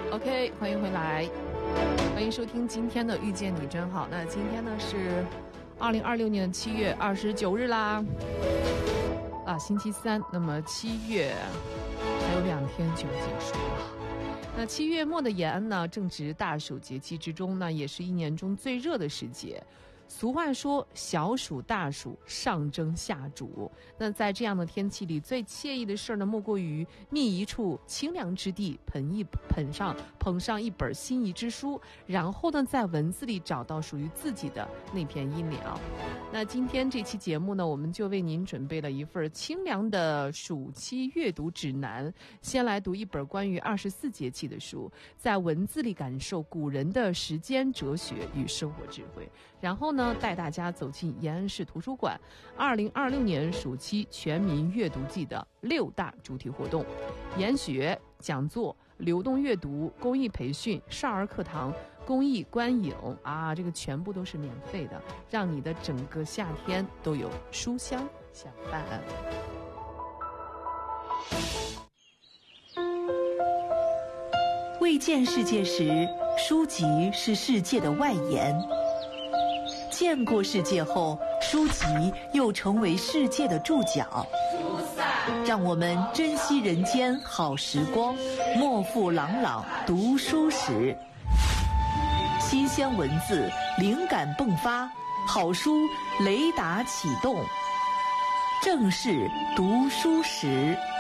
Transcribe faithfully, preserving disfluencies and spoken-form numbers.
OK， 欢迎回来，欢迎收听今天的遇见你真好。那今天呢是二零二六年的七月二十九日啦，啊，星期三。那么七月还有两天就结束了。那七月末的延安呢，正值大暑节气之中，那也是一年中最热的时节。俗话说小暑大暑上蒸下煮，那在这样的天气里，最惬意的事呢，莫过于觅一处清凉之地，捧一捧上捧上一本心仪之书，然后呢，在文字里找到属于自己的那片阴凉。那今天这期节目呢，我们就为您准备了一份清凉的暑期阅读指南。先来读一本关于二十四节气的书，在文字里感受古人的时间哲学与生活智慧，然后呢，带大家走进延安市图书馆二零二六年暑期全民阅读季的六大主题活动：研学、讲座、流动阅读、公益培训、少儿课堂、公益观影啊，这个全部都是免费的，让你的整个夏天都有书香相伴。 未见世界时，书籍是世界的外延；见过世界后，书籍又成为世界的注脚。让我们珍惜人间好时光，莫负朗朗读书时。新鲜文字，灵感迸发，好书雷达启动，正是读书时。